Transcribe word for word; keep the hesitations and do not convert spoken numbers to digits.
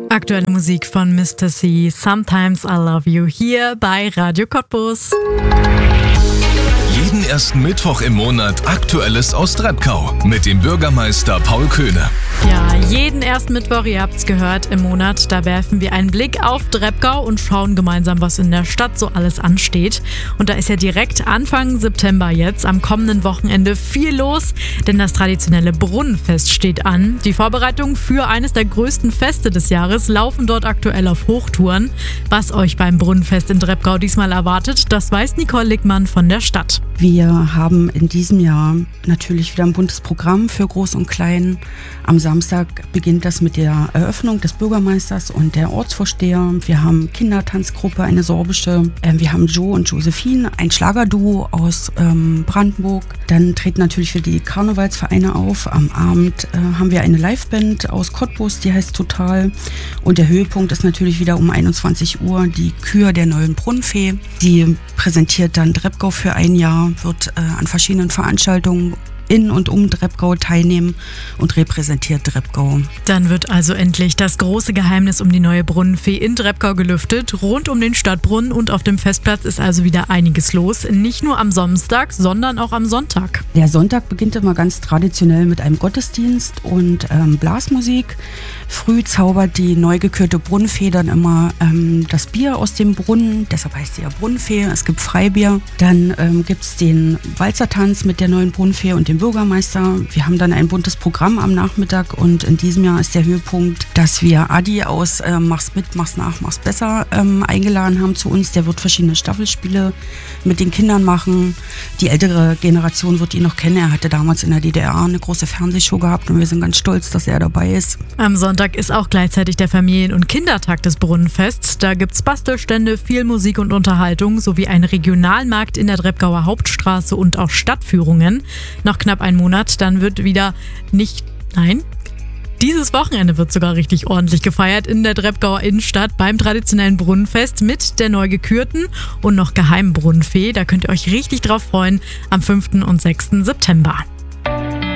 Aktuelle Musik von Mister C, Sometimes I Love You, hier bei Radio Cottbus. Jeden ersten Mittwoch im Monat Aktuelles aus Treppkau mit dem Bürgermeister Paul Köhne. Ja, jeden ersten Mittwoch, ihr habt's gehört, im Monat, da werfen wir einen Blick auf Treppkau und schauen gemeinsam, was in der Stadt so alles ansteht. Und da ist ja direkt Anfang September jetzt, am kommenden Wochenende, viel los, denn das traditionelle Brunnenfest steht an. Die Vorbereitungen für eines der größten Feste des Jahres laufen dort aktuell auf Hochtouren. Was euch beim Brunnenfest in Treppkau diesmal erwartet, das weiß Nicole Lickmann von der Stadt. Wir haben in diesem Jahr natürlich wieder ein buntes Programm für Groß und Klein. Am Samstag beginnt das mit der Eröffnung des Bürgermeisters und der Ortsvorsteher. Wir haben Kindertanzgruppe, eine sorbische. Wir haben Joe und Josephine, ein Schlagerduo aus ähm, Brandenburg. Dann treten natürlich für die Karnevalsvereine auf. Am Abend äh, haben wir eine Liveband aus Cottbus, die heißt Total. Und der Höhepunkt ist natürlich wieder um einundzwanzig Uhr die Kür der neuen Brunnenfee. Die präsentiert dann Treppkau für ein Jahr, wird äh, an verschiedenen Veranstaltungen in und um Treppkau teilnehmen und repräsentiert Treppkau. Dann wird also endlich das große Geheimnis um die neue Brunnenfee in Treppkau gelüftet. Rund um den Stadtbrunnen und auf dem Festplatz ist also wieder einiges los. Nicht nur am Samstag, sondern auch am Sonntag. Der Sonntag beginnt immer ganz traditionell mit einem Gottesdienst und ähm, Blasmusik. Früh zaubert die neu gekürte Brunnenfee dann immer ähm, das Bier aus dem Brunnen. Deshalb heißt sie ja Brunnenfee. Es gibt Freibier. Dann ähm, gibt es den Walzertanz mit der neuen Brunnenfee und dem Bürgermeister. Wir haben dann ein buntes Programm am Nachmittag und in diesem Jahr ist der Höhepunkt, dass wir Adi aus äh, Mach's mit, Mach's nach, Mach's besser ähm, eingeladen haben zu uns. Der wird verschiedene Staffelspiele mit den Kindern machen. Die ältere Generation wird ihn noch kennen. Er hatte damals in der D D R eine große Fernsehshow gehabt und wir sind ganz stolz, dass er dabei ist. Am Sonntag ist auch gleichzeitig der Familien- und Kindertag des Brunnenfests. Da gibt's Bastelstände, viel Musik und Unterhaltung sowie einen Regionalmarkt in der Treppkauer Hauptstraße und auch Stadtführungen. Noch knapp einen Monat, dann wird wieder nicht, nein, dieses Wochenende wird sogar richtig ordentlich gefeiert in der Treppkauer Innenstadt beim traditionellen Brunnenfest mit der neu gekürten und noch geheimen Brunnenfee. Da könnt ihr euch richtig drauf freuen am fünften und sechsten September.